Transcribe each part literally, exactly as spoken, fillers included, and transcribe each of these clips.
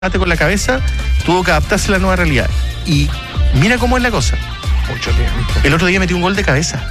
con la cabeza, tuvo que adaptarse a la nueva realidad. Y mira cómo es la cosa. Mucho tiempo. El otro día metió un gol de cabeza.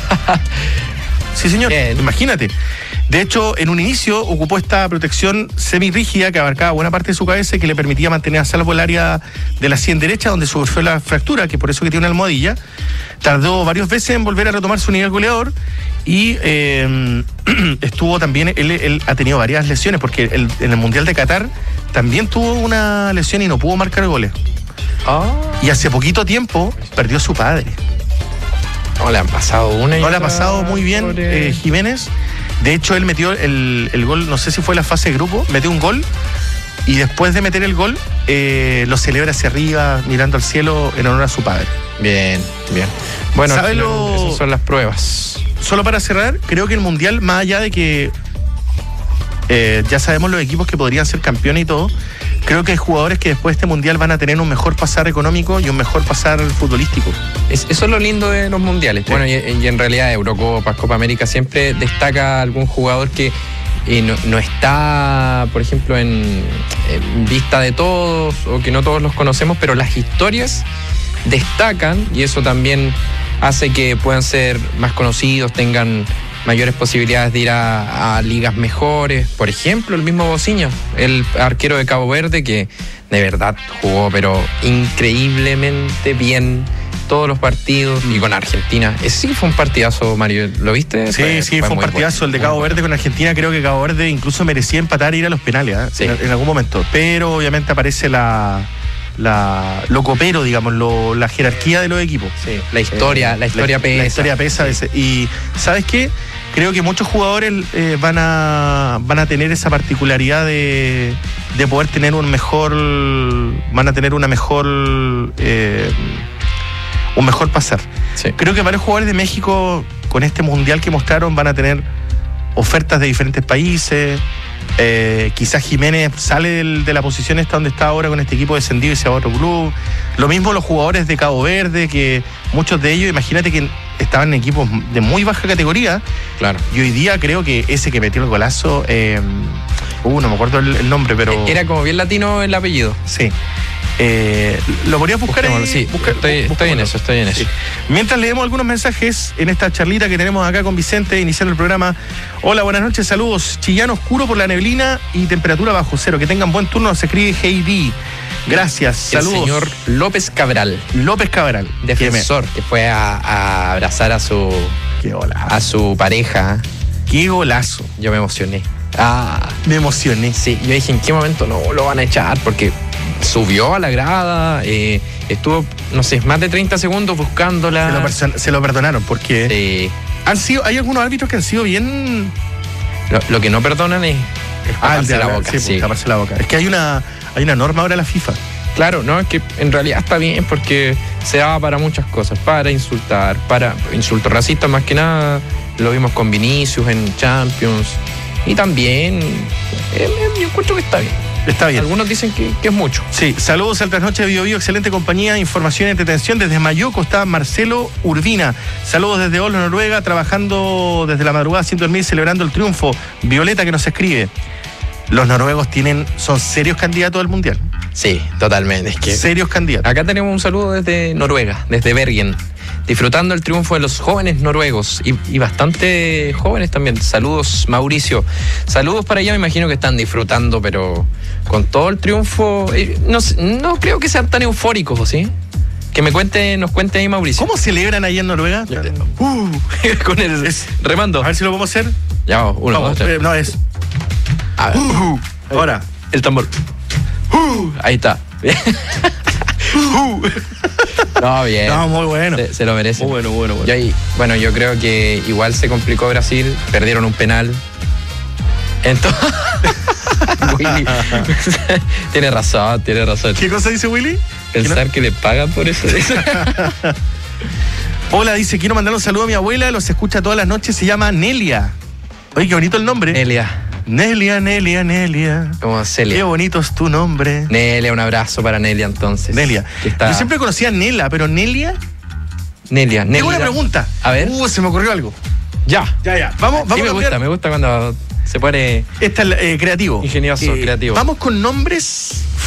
Sí, señor. Bien. Imagínate. De hecho, en un inicio ocupó esta protección semirrígida que abarcaba buena parte de su cabeza y que le permitía mantener a salvo el área de la sien derecha donde sufrió la fractura, que por eso que tiene una almohadilla. Tardó varias veces en volver a retomar su nivel goleador y eh, estuvo también, él, él ha tenido varias lesiones porque el, en el Mundial de Qatar también tuvo una lesión y no pudo marcar goles. Oh. Y hace poquito tiempo perdió a su padre. No le han pasado una y No le ha pasado muy bien eh, Jiménez. De hecho, él metió el, el gol, no sé si fue la fase de grupo, metió un gol y después de meter el gol eh, lo celebra hacia arriba, mirando al cielo en honor a su padre. Bien, bien. Bueno, ¿sabe lo... esas son las pruebas. Solo para cerrar, creo que el Mundial, más allá de que eh, ya sabemos los equipos que podrían ser campeones y todo, creo que hay jugadores que después de este Mundial van a tener un mejor pasar económico y un mejor pasar futbolístico. Es, eso es lo lindo de los mundiales. Sí. Bueno, y, y en realidad Eurocopa, Copa América siempre destaca algún jugador que eh, no, no está, por ejemplo, en, en vista de todos o que no todos los conocemos, pero las historias destacan y eso también hace que puedan ser más conocidos, tengan mayores posibilidades de ir a, a ligas mejores. Por ejemplo, el mismo Bociño, el arquero de Cabo Verde, que de verdad jugó pero increíblemente bien todos los partidos mm. y con Argentina. Ese sí fue un partidazo, Mario, ¿lo viste? Sí, fue, sí, fue, fue un partidazo bueno, el de Cabo Verde con Argentina. Creo que Cabo Verde incluso merecía empatar e ir a los penales, ¿eh? Sí. en, en algún momento. Pero obviamente aparece la... La, lo copero, digamos, lo, la jerarquía de los equipos. Sí, la historia, eh, la historia la, pesa. La historia pesa. Sí. Y ¿sabes qué? Creo que muchos jugadores eh, van a van a tener esa particularidad de, de poder tener un mejor, van a tener una mejor eh, un mejor pasar. Sí. Creo que varios jugadores de México con este mundial que mostraron van a tener ofertas de diferentes países. Eh, quizás Jiménez sale del, de la posición esta donde está ahora con este equipo descendido y se va a otro club. Lo mismo los jugadores de Cabo Verde, que muchos de ellos, imagínate que estaban en equipos de muy baja categoría. Claro. Y hoy día creo que ese que metió el golazo, eh, uh, no me acuerdo el, el nombre, pero... Era como bien latino el apellido. Sí. Eh, ¿Lo podrías buscar ahí? Sí, buscar, estoy, estoy en eso, estoy en eso. Sí. Mientras leemos algunos mensajes en esta charlita que tenemos acá con Vicente, iniciando el programa. Hola, buenas noches, saludos. Chillán oscuro por la neblina y temperatura bajo cero. Que tengan buen turno, se escribe Heidi. Gracias, el saludos. El señor López Cabral. López Cabral. Defensor, que fue a, a abrazar a su, Qué a su pareja. Qué golazo. Yo me emocioné. Ah, me emocioné. Sí, yo dije, ¿en qué momento no lo van a echar? Porque subió a la grada, eh, estuvo, no sé, más de treinta segundos buscándola. Se lo, person- se lo perdonaron porque sí. han sido, hay algunos árbitros que han sido bien... Lo, lo que no perdonan es, es taparse ah, la boca. Sí, sí. taparse la boca. Es que hay una, hay una norma ahora en la FIFA. Claro, no, es que en realidad está bien porque se daba para muchas cosas, para insultar, para insultos racistas más que nada. Lo vimos con Vinicius en Champions. Y también, eh, yo encuentro que está bien. Está bien. Algunos dicen que, que es mucho. Sí, saludos al Trasnoche de Bio Bio, excelente compañía, información y entretención. Desde Mayoco está Marcelo Urbina. Saludos desde Oslo, Noruega, trabajando desde la madrugada sin dormir, celebrando el triunfo. Violeta que nos escribe. Los noruegos tienen, son serios candidatos al Mundial. Sí, totalmente. Es que serios candidatos. Acá tenemos un saludo desde Noruega, desde Bergen. Disfrutando el triunfo de los jóvenes noruegos y, y bastante jóvenes también. Saludos, Mauricio. Saludos para allá, me imagino que están disfrutando, pero con todo el triunfo. Eh, no, no creo que sean tan eufóricos, ¿sí? Que me cuente, nos cuente ahí, Mauricio. ¿Cómo celebran ahí en Noruega? Uh, con el es, remando. A ver si lo podemos hacer. Ya vamos, uno, vamos, dos, eh, no es. A ver. Uh, ahora. El tambor. Uh, ahí está. uh. No, bien. No, muy bueno. Se, se lo merece. Muy bueno, bueno, bueno. Yo, ahí, bueno, yo creo que igual se complicó Brasil. Perdieron un penal. Entonces. Willy. Tiene razón, tiene razón. ¿Qué cosa dice Willy? Pensar que, no? que le pagan por eso. Hola, dice, quiero mandar un saludo a mi abuela. Los escucha todas las noches. Se llama Nelia. Oye, qué bonito el nombre. Nelia. Nelia, Nelia, Nelia. Como Celia. Qué bonito es tu nombre. Nelia, un abrazo para Nelia entonces. Nelia. Está... Yo siempre conocía a Nela, pero Nelia. Nelia, Nelia. Tengo una pregunta. A ver. Uh, se me ocurrió algo. Ya. Ya, ya. Vamos, vamos sí, me a gusta, me gusta cuando se pone... Esta es eh, creativo. Ingenioso, eh, creativo. Vamos con nombres